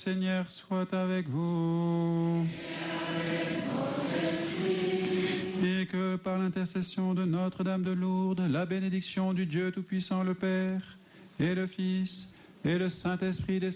Seigneur soit avec vous. Et que par l'intercession de Notre-Dame de Lourdes, la bénédiction du Dieu Tout-Puissant, le Père, et le Fils, et le Saint-Esprit des